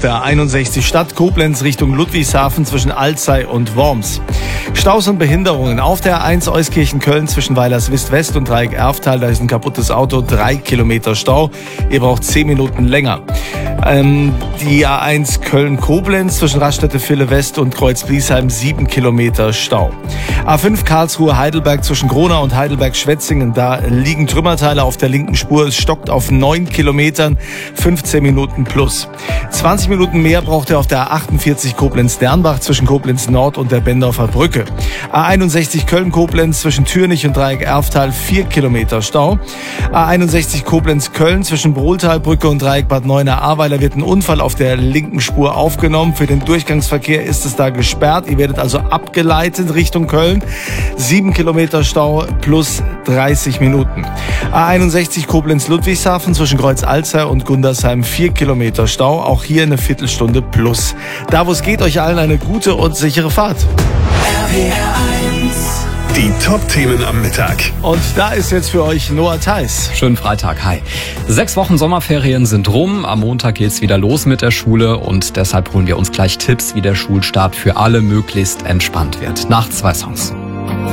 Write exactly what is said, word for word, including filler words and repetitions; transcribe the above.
der A einundsechzig Stadt Koblenz Richtung Ludwigshafen zwischen Alzey und Worms. Staus und Behinderungen auf der A eins Euskirchen-Köln zwischen Weilerswist-West und Dreieck Erftal. Da ist ein kaputtes Auto, drei Kilometer Stau. Ihr braucht zehn Minuten länger. Ähm, die A eins Köln-Koblenz zwischen Raststätte-Ville-West und Kreuz-Bliesheim, sieben Kilometer Stau. A fünf Karlsruhe-Heidelberg zwischen Gronau und Heidelberg-Schwetzingen. Da liegen Trümmerteile auf der linken Spur. Es stockt auf neun Kilometern, fünfzehn Minuten plus. zwanzig Minuten mehr braucht ihr auf der A achtundvierzig Koblenz-Dernbach zwischen Koblenz Nord und der Bendorfer Brücke. A einundsechzig Köln-Koblenz zwischen Türnich und Dreieck Erftal, vier Kilometer Stau. A einundsechzig Koblenz-Köln zwischen Brohltalbrücke und Dreieck Bad Neuenahr-Ahrweiler wird ein Unfall auf der linken Spur aufgenommen. Für den Durchgangsverkehr ist es da gesperrt. Ihr werdet also abgeleitet Richtung Köln. sieben Kilometer Stau plus dreißig Minuten. A einundsechzig Koblenz-Ludwigshafen zwischen Kreuz Alzey und Gundersheim, vier Kilometer Stau. Auch hier eine Viertelstunde plus. Da wo es geht, euch allen eine gute und sichere Fahrt. R P R eins. Die Top-Themen am Mittag. Und da ist jetzt für euch Noah Theis. Schönen Freitag, hi. Sechs Wochen Sommerferien sind rum. Am Montag geht's wieder los mit der Schule und deshalb holen wir uns gleich Tipps, wie der Schulstart für alle möglichst entspannt wird. Nach zwei Songs.